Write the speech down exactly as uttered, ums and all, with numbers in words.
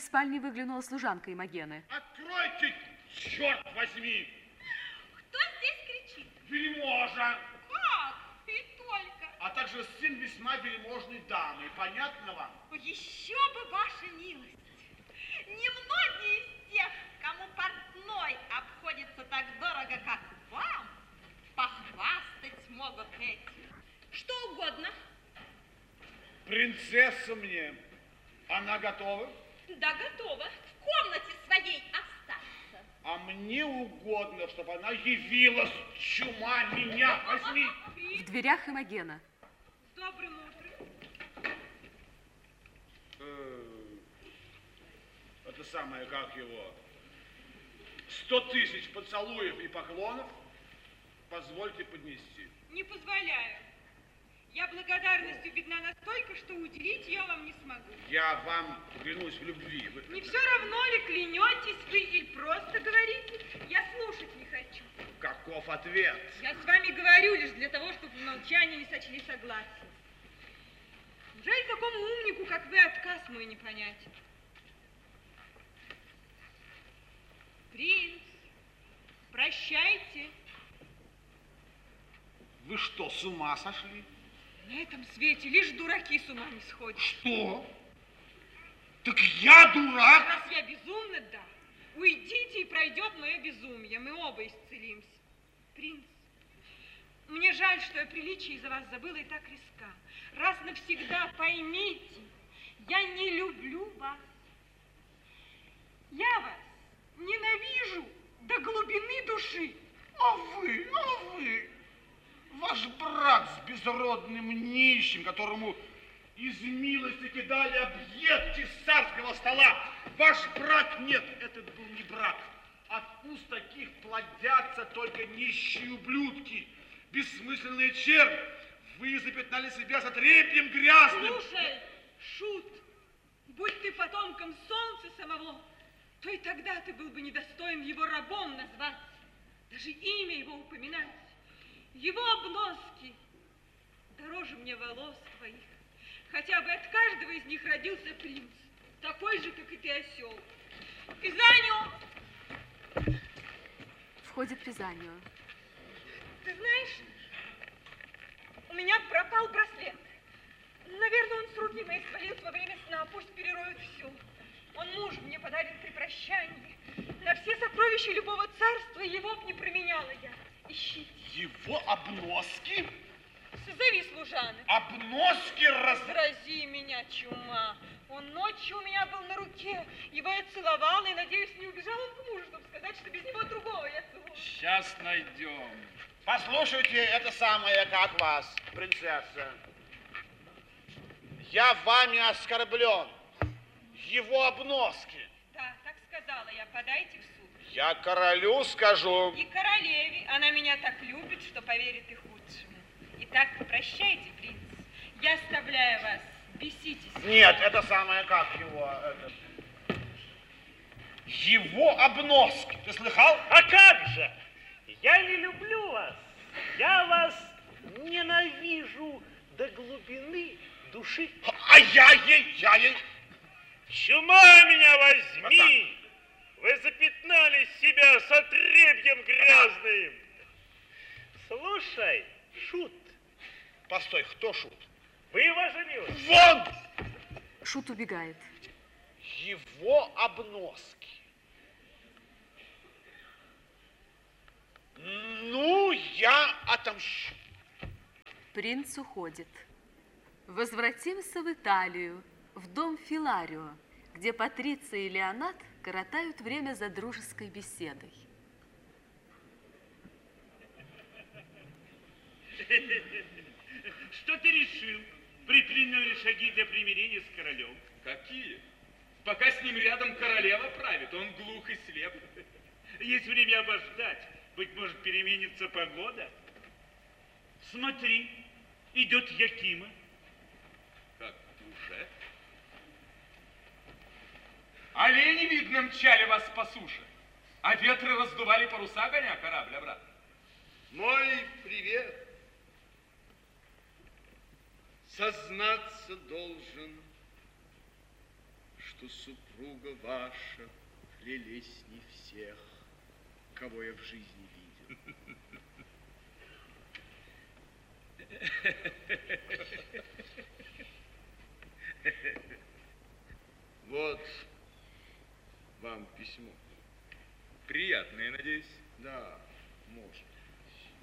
из спальни выглянула служанка Имогены. Откройте, черт возьми! Кто здесь кричит? Вельможа! Как? И только. А также сын весьма вельможной дамы. Понятно вам? Еще бы, ваша милость. Немногие из тех, кому портной обходится так дорого, как вам, похвастать могут этим. Что угодно. Принцесса мне. Она готова? Да, готова. В комнате своей остаться. А мне угодно, чтобы она явилась. Чума меня возьми. В дверях Имогена. С добрым утром. Это самое, как его, сто тысяч поцелуев и поклонов позвольте поднести. Не позволяю. Я благодарностью бедна настолько, что уделить ее вам не смогу. Я вам клянусь в любви. Вы... Не все равно ли клянетесь вы или просто говорите? Я слушать не хочу. Каков ответ? Я с вами говорю лишь для того, чтобы в молчании не сочли согласие. Жаль, такому умнику, как вы, отказ мой не понятен. Принц, прощайте. Вы что, с ума сошли? На этом свете лишь дураки с ума не сходят. Что? Так я дурак? Раз я безумна, да. Уйдите, и пройдет мое безумие. Мы оба исцелимся. Принц, мне жаль, что я приличие из-за вас забыла и так риска. Раз навсегда поймите, я не люблю вас. Я вас ненавижу до глубины души. А вы, а вы, ваш брат с безродным нищим, которому из милости кидали объедки с царского стола. Ваш брак, нет, этот был не брак. От уст таких плодятся только нищие ублюдки, бессмысленные черви. Вы запятнали себя сотребьем грязным. Слушай, шут, будь ты потомком солнца самого, то и тогда ты был бы недостоин его рабом назваться, даже имя его упоминать. Его обноски дороже мне волос твоих. Хотя бы от каждого из них родился принц, такой же, как и ты, осел. Пизанию! Входит Пизанию. Ты знаешь, у меня пропал браслет. Наверное, он с руки моих свалился во время сна, пусть перероют все. Он муж мне подарен при прощании. На все сокровища любого царства его б не променяла я. Ищите. Его обноски? Созови служанок. Обноски раз... Рази меня, чума. Он ночью у меня был на руке. Его я целовала и, надеюсь, не убежал он к мужу, чтобы сказать, что без него другого я целую. Сейчас найдем. Послушайте, это самое, как вас, принцесса. Я вами оскорблен. Его обноски. Да, так сказала я. Подайте в суд. Я королю скажу. И королеве. Она меня так любит, что поверит и худшему. Итак, прощайте, принц. Я оставляю вас. Беситесь. Нет, это самое, как его... Это... Его обноски. Ты слыхал? А как же? Я не люблю вас. Я вас ненавижу до глубины души. А я ей, я ей... Чума меня возьми! Вы запятнали себя с отребьем грязным. Слушай, шут. Постой, кто шут? Вы, ваша милость. Вон! Шут убегает. Его обноски. Ну, я отомщу. Принц уходит. Возвратимся в Италию, в дом Филарио, где Патриция и Леонат коротают время за дружеской беседой. Что ты решил? Предприняли шаги для примирения с королем? Какие? Пока с ним рядом королева правит, он глух и слеп. Есть время обождать. Быть может, переменится погода? Смотри, идет Якима. Как, уже? Олени, видно, мчали вас по суше, а ветры раздували паруса, гоня корабль обратно. Мой привет. Сознаться должен, что что супруга ваша прелестней всех, кого я в жизни видел. Вот вам письмо. Приятное, надеюсь. Да, может.